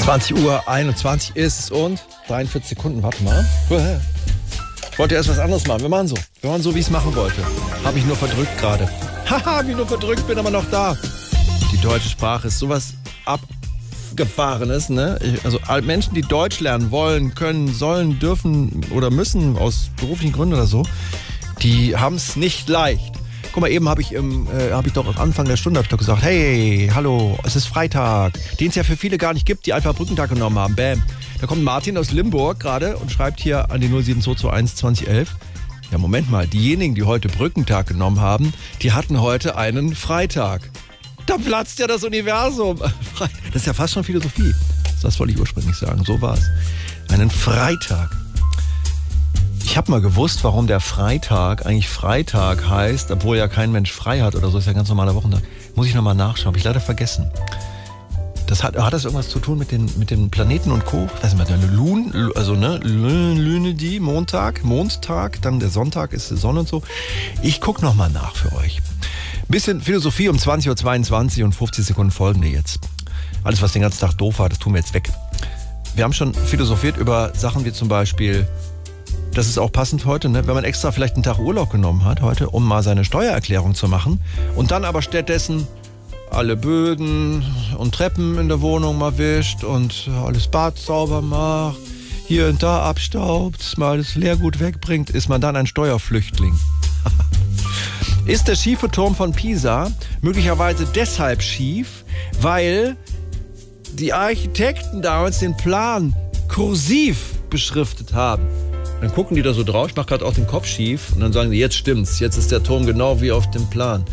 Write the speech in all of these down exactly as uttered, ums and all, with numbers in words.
zwanzig Uhr einundzwanzig ist es und dreiundvierzig Sekunden, warte mal. Ich wollte erst was anderes machen. Wir machen so. Wir machen so, wie ich es machen wollte. Habe ich nur verdrückt gerade. Haha, wie ich nur verdrückt, bin aber noch da. Die deutsche Sprache ist sowas Abgefahrenes, ne? Also Menschen, die Deutsch lernen wollen, können, sollen, dürfen oder müssen, aus beruflichen Gründen oder so, die haben es nicht leicht. Guck mal, eben habe ich, im, äh, hab ich doch am Anfang der Stunde hab ich doch gesagt, hey, hallo, es ist Freitag, den es ja für viele gar nicht gibt, die einfach Brückentag genommen haben. Bam. Da kommt Martin aus Limburg gerade und schreibt hier an die null sieben zwei zwei eins zwanzig elf. Ja, Moment mal, diejenigen, die heute Brückentag genommen haben, die hatten heute einen Freitag. Da platzt ja das Universum. Das ist ja fast schon Philosophie. Das wollte ich ursprünglich sagen, so war es. Einen Freitag. Ich habe mal gewusst, warum der Freitag eigentlich Freitag heißt, obwohl ja kein Mensch frei hat oder so, ist ja ein ganz normaler Wochentag. Muss ich nochmal nachschauen, habe ich leider vergessen. Das hat, hat das irgendwas zu tun mit den, mit den Planeten und Co.? Ich weiß nicht, der Lun, also ne, Lune, die Montag, Mondtag, dann der Sonntag ist die Sonne und so. Ich gucke nochmal nach für euch. Bisschen Philosophie um zwanzig Uhr zweiundzwanzig und fünfzig Sekunden folgende jetzt. Alles, was den ganzen Tag doof war, das tun wir jetzt weg. Wir haben schon philosophiert über Sachen wie zum Beispiel, das ist auch passend heute, ne? Wenn man extra vielleicht einen Tag Urlaub genommen hat heute, um mal seine Steuererklärung zu machen und dann aber stattdessen alle Böden und Treppen in der Wohnung mal wischt und alles Bad sauber macht, hier und da abstaubt, mal das Leergut wegbringt, ist man dann ein Steuerflüchtling. Ist der schiefe Turm von Pisa möglicherweise deshalb schief, weil die Architekten damals den Plan kursiv beschriftet haben? Dann gucken die da so drauf, ich mach gerade auch den Kopf schief und dann sagen die, jetzt stimmt's, jetzt ist der Turm genau wie auf dem Plan.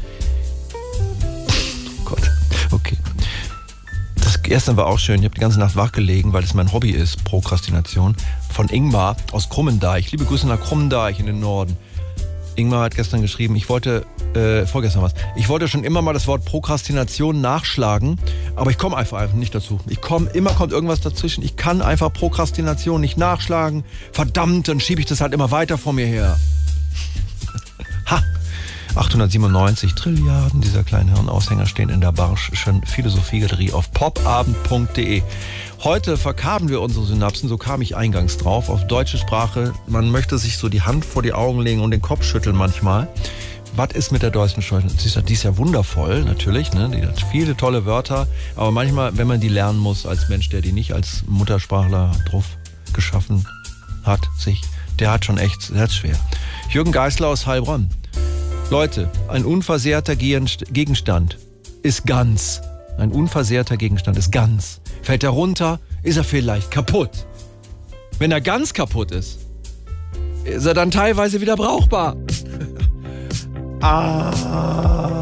Oh Gott, okay. Das gestern war auch schön, ich habe die ganze Nacht wach gelegen, weil es mein Hobby ist, Prokrastination, von Ingmar aus Krummendeich. Liebe Grüße nach Krummendeich in den Norden. Ingmar hat gestern geschrieben, ich wollte, äh, vorgestern was, ich wollte schon immer mal das Wort Prokrastination nachschlagen, aber ich komme einfach, einfach nicht dazu. Ich komme, immer kommt irgendwas dazwischen. Ich kann einfach Prokrastination nicht nachschlagen. Verdammt, dann schiebe ich das halt immer weiter vor mir her. Ha! achthundertsiebenundneunzig Trilliarden dieser kleinen Hirnaushänger stehen in der Barsch'schen Philosophiegalerie auf popabend punkt de. Heute verkabeln wir unsere Synapsen, so kam ich eingangs drauf, auf deutsche Sprache. Man möchte sich so die Hand vor die Augen legen und den Kopf schütteln manchmal. Was ist mit der deutschen Sprache? Die ist ja, die ist ja wundervoll, natürlich, ne? Die hat viele tolle Wörter, aber manchmal, wenn man die lernen muss als Mensch, der die nicht als Muttersprachler drauf geschaffen hat, sich, der hat schon echt, der hat's schwer. Jürgen Geisler aus Heilbronn. Leute, ein unversehrter Gegenstand ist ganz. Ein unversehrter Gegenstand ist ganz. Fällt er runter, ist er vielleicht kaputt. Wenn er ganz kaputt ist, ist er dann teilweise wieder brauchbar. Ah.